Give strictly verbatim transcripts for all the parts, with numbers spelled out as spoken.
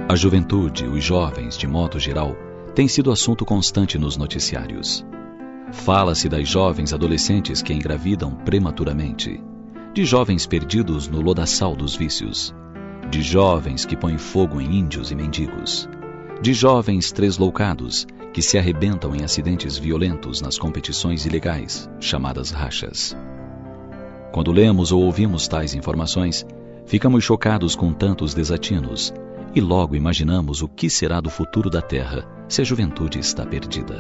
A juventude, os jovens, de modo geral, tem sido assunto constante nos noticiários. Fala-se das jovens adolescentes que engravidam prematuramente, de jovens perdidos no lodaçal dos vícios, de jovens que põem fogo em índios e mendigos, de jovens tresloucados que se arrebentam em acidentes violentos nas competições ilegais, chamadas rachas. Quando lemos ou ouvimos tais informações, ficamos chocados com tantos desatinos e logo imaginamos o que será do futuro da Terra se a juventude está perdida.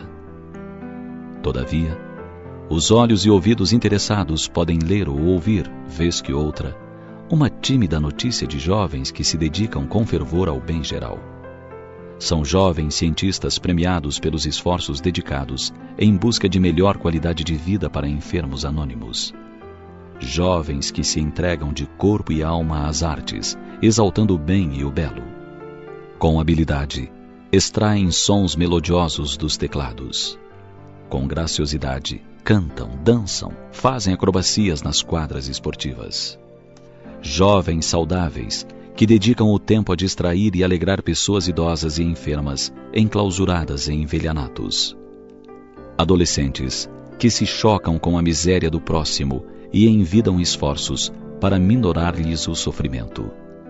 Todavia, os olhos e ouvidos interessados podem ler ou ouvir, vez que outra, uma tímida notícia de jovens que se dedicam com fervor ao bem geral. São jovens cientistas premiados pelos esforços dedicados em busca de melhor qualidade de vida para enfermos anônimos. Jovens que se entregam de corpo e alma às artes, exaltando o bem e o belo. Com habilidade, extraem sons melodiosos dos teclados. Com graciosidade, cantam, dançam, fazem acrobacias nas quadras esportivas. Jovens saudáveis, que dedicam o tempo a distrair e alegrar pessoas idosas e enfermas, enclausuradas em envelhanatos. Adolescentes, que se chocam com a miséria do próximo e envidam esforços para minorar-lhes o sofrimento.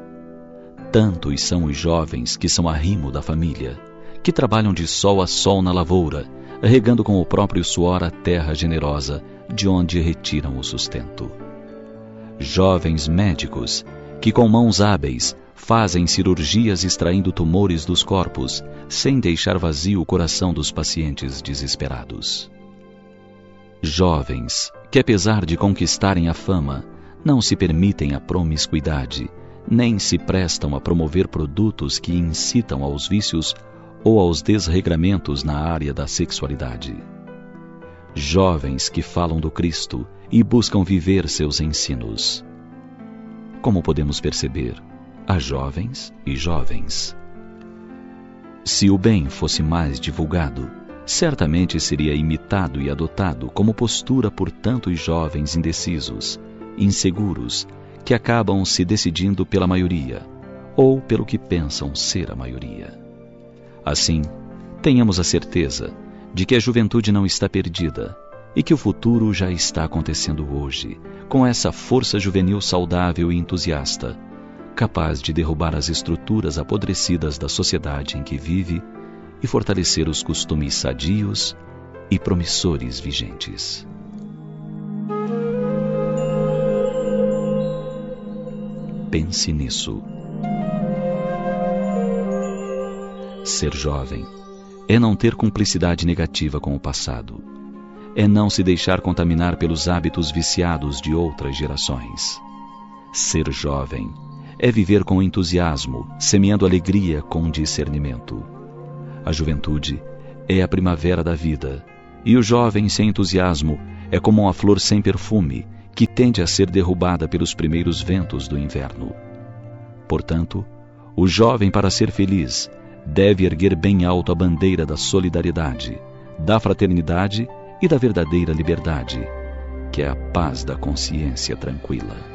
Tantos são os jovens que são arrimo da família, que trabalham de sol a sol na lavoura, regando com o próprio suor a terra generosa de onde retiram o sustento. Jovens médicos, que com mãos hábeis fazem cirurgias extraindo tumores dos corpos, sem deixar vazio o coração dos pacientes desesperados. Jovens, que apesar de conquistarem a fama, não se permitem a promiscuidade, nem se prestam a promover produtos que incitam aos vícios ou aos desregramentos na área da sexualidade. Jovens que falam do Cristo e buscam viver seus ensinos. Como podemos perceber, há jovens e jovens. Se o bem fosse mais divulgado, certamente seria imitado e adotado como postura por tantos jovens indecisos, inseguros, que acabam se decidindo pela maioria, ou pelo que pensam ser a maioria. Assim, tenhamos a certeza de que a juventude não está perdida e que o futuro já está acontecendo hoje, com essa força juvenil saudável e entusiasta, capaz de derrubar as estruturas apodrecidas da sociedade em que vive e fortalecer os costumes sadios e promissores vigentes. Pense nisso. Ser jovem é não ter cumplicidade negativa com o passado. É não se deixar contaminar pelos hábitos viciados de outras gerações. Ser jovem é viver com entusiasmo, semeando alegria com discernimento. A juventude é a primavera da vida, e o jovem sem entusiasmo é como uma flor sem perfume, que tende a ser derrubada pelos primeiros ventos do inverno. Portanto, o jovem, para ser feliz, deve erguer bem alto a bandeira da solidariedade, da fraternidade e da verdadeira liberdade, que é a paz da consciência tranquila.